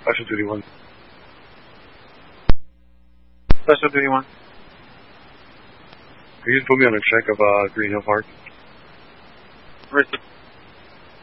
Special Duty 1. Special Duty 1. Can you just put me on a check of Green Hill Park? Richard.